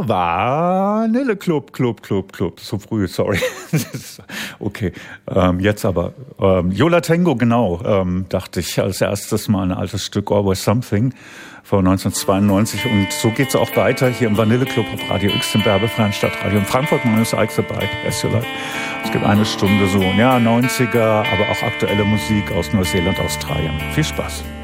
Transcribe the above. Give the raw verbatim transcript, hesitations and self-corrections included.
Vanille Club, Club, Club, Club. So früh, sorry. Okay, ähm, jetzt aber. Ähm, Yo La Tengo, genau, ähm, dachte ich als erstes mal ein altes Stück, Always Something von neunzehnhundertzweiundneunzig. Und so geht's auch weiter hier im Vanille Club auf Radio X, im werbefreien Stadtradio in Frankfurt. Mein Name ist Ike Bike, as you like. Es gibt eine Stunde so, ja, neunziger, aber auch aktuelle Musik aus Neuseeland, Australien. Viel Spaß.